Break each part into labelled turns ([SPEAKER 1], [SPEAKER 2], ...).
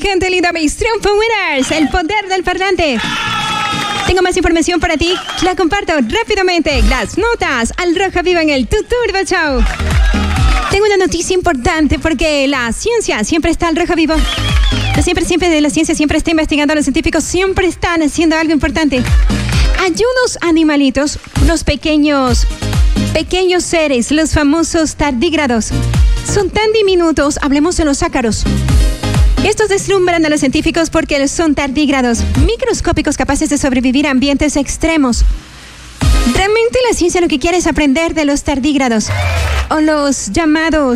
[SPEAKER 1] gente linda, mis Triunfo Winners, el poder del parlante. Tengo más información para ti, la comparto rápidamente. Las notas al Rojo Vivo en el Turbo Show. Tengo una noticia importante porque la ciencia siempre está al rojo vivo. Siempre la ciencia siempre está investigando, los científicos siempre están haciendo algo importante. Hay unos animalitos, unos pequeños seres, los famosos tardígrados. Son tan diminutos, hablemos de los ácaros. Estos deslumbran a los científicos porque son tardígrados, microscópicos capaces de sobrevivir a ambientes extremos. Realmente la ciencia lo que quiere es aprender de los tardígrados, o los llamados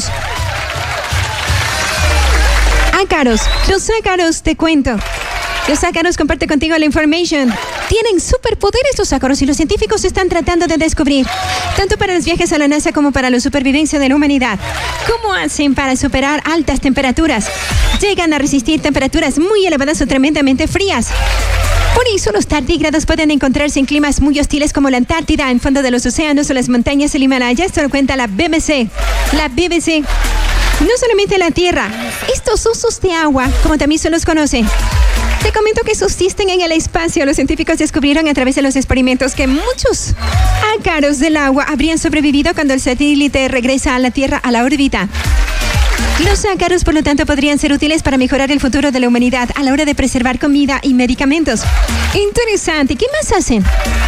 [SPEAKER 1] ácaros. Los ácaros, te cuento. Los ácaros, comparte contigo la information. Tienen superpoderes los ácaros y los científicos están tratando de descubrir, tanto para los viajes a la NASA como para la supervivencia de la humanidad. ¿Cómo hacen para superar altas temperaturas? Llegan a resistir temperaturas muy elevadas o tremendamente frías. Por eso los tardígrados pueden encontrarse en climas muy hostiles como la Antártida, en fondo de los océanos o las montañas del Himalaya. Esto lo cuenta la BBC. La BBC. No solamente la Tierra. Estos osos de agua, como también se los conoce, te comento que subsisten en el espacio. Los científicos descubrieron a través de los experimentos que muchos ácaros del agua habrían sobrevivido cuando el satélite regresa a la Tierra a la órbita. Los ácaros, por lo tanto, podrían ser útiles para mejorar el futuro de la humanidad a la hora de preservar comida y medicamentos. Interesante. ¿Qué más hacen?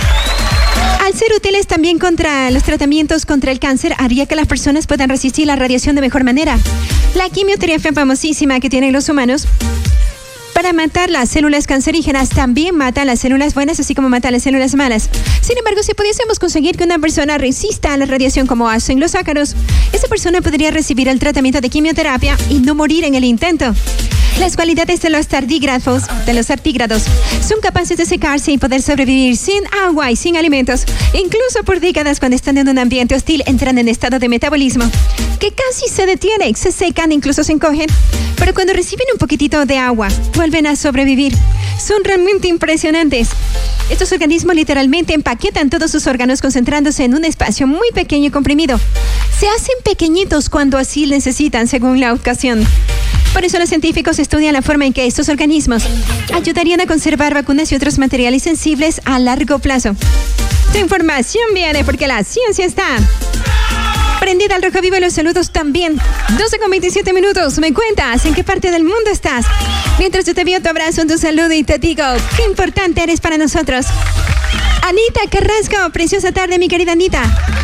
[SPEAKER 1] Al ser útiles también contra los tratamientos contra el cáncer, haría que las personas puedan resistir la radiación de mejor manera. La quimioterapia famosísima que tienen los humanos para matar las células cancerígenas también mata las células buenas, así como mata las células malas. Sin embargo, si pudiésemos conseguir que una persona resista a la radiación como hacen los ácaros, esa persona podría recibir el tratamiento de quimioterapia y no morir en el intento. Las cualidades de los tardígrados son capaces de secarse y poder sobrevivir sin agua y sin alimentos. Incluso por décadas, cuando están en un ambiente hostil, entran en estado de metabolismo que casi se detiene, se secan, incluso se encogen. Pero cuando reciben un poquitito de agua, vuelven a sobrevivir. Son realmente impresionantes. Estos organismos literalmente empaquetan todos sus órganos concentrándose en un espacio muy pequeño y comprimido. Se hacen pequeñitos cuando así necesitan, según la ocasión. Por eso los científicos estudian la forma en que estos organismos ayudarían a conservar vacunas y otros materiales sensibles a largo plazo. Tu información viene porque la ciencia está prendida al rojo vivo y los saludos también. 12:27 minutos. Me cuentas en qué parte del mundo estás. Mientras yo te envío tu abrazo, tu saludo y te digo qué importante eres para nosotros. Anita Carrasco, preciosa tarde, mi querida Anita.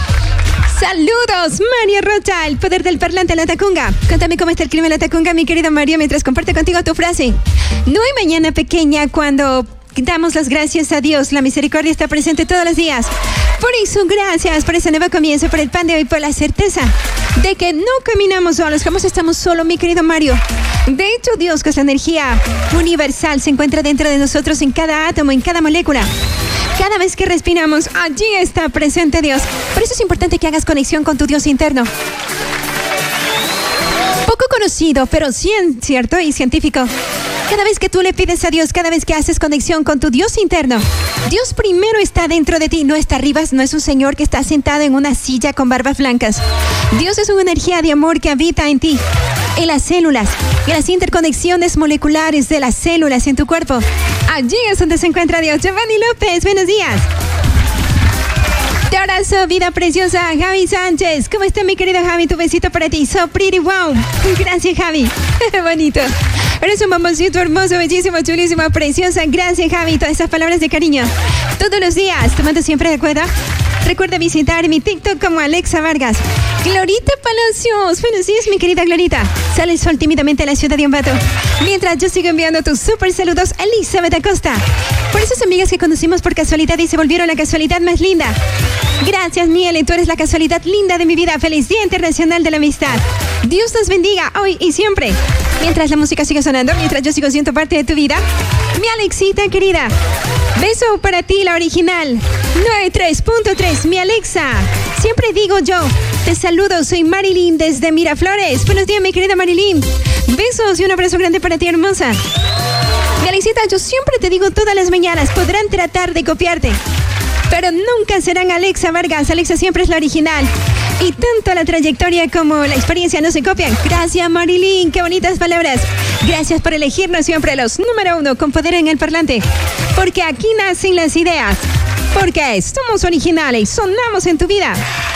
[SPEAKER 1] Saludos, Mario Rocha, el poder del parlante en la Tacunga. Cuéntame cómo está el clima en la Tacunga, mi querido Mario, mientras comparte contigo tu frase. No hay mañana pequeña cuando damos las gracias a Dios. La misericordia está presente todos los días. Por eso, gracias por ese nuevo comienzo, por el pan de hoy, por la certeza de que no caminamos solos, jamás estamos solos, mi querido Mario. De hecho, Dios, que es la energía universal, se encuentra dentro de nosotros, en cada átomo, en cada molécula. Cada vez que respiramos, allí está presente Dios. Por eso es importante que hagas conexión con tu Dios interno. Poco conocido, pero cierto y científico. Cada vez que tú le pides a Dios, cada vez que haces conexión con tu Dios interno, Dios primero está dentro de ti, no está arriba, no es un señor que está sentado en una silla con barbas blancas. Dios es una energía de amor que habita en ti, en las células, y en las interconexiones moleculares de las células en tu cuerpo. Allí es donde se encuentra Dios. Giovanni López, buenos días. Te abrazo, vida preciosa. Javi Sánchez, ¿cómo está mi querido Javi? Tu besito para ti. So pretty, wow. Gracias, Javi. Bonito. Eres un bomboncito hermoso, bellísimo, chulísimo, preciosa. Gracias, Javi. Todas esas palabras de cariño. Todos los días, tomando siempre de acuerdo. Recuerda visitar mi TikTok como Alexa Vargas. Glorita Palacios. Buenos días, mi querida Glorita. Sale el sol tímidamente a la ciudad de Ambato. Mientras yo sigo enviando tus super saludos, Elizabeth Acosta. Por esas amigas que conocimos por casualidad y se volvieron la casualidad más linda. Gracias, Miele. Tú eres la casualidad linda de mi vida. Feliz Día Internacional de la Amistad. Dios nos bendiga hoy y siempre. Mientras la música sigue sonando, mientras yo sigo siendo parte de tu vida. Mi Alexita querida. Beso para ti, la original. 93.3, mi Alexa. Siempre digo yo. Te saludo, soy Marilyn desde Miraflores. Buenos días, mi querida Marilyn. Besos y un abrazo grande para ti, hermosa. Mi Alexita, yo siempre te digo todas las mañanas, podrán tratar de copiarte, pero nunca serán Alexa Vargas. Alexa siempre es la original. Y tanto la trayectoria como la experiencia no se copian. Gracias, Marilyn. Qué bonitas palabras. Gracias por elegirnos siempre los número 1 con poder en el parlante. Porque aquí nacen las ideas. Porque somos originales. Sonamos en tu vida.